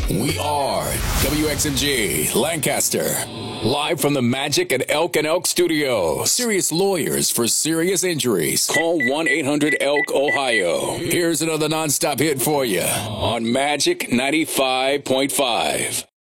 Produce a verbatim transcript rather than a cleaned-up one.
We are W X M G Lancaster. Live from the Magic at Elk and Elk Studio. Serious lawyers for serious injuries. Call one eight hundred elk ohio. Here's another nonstop hit for you on Magic ninety-five point five.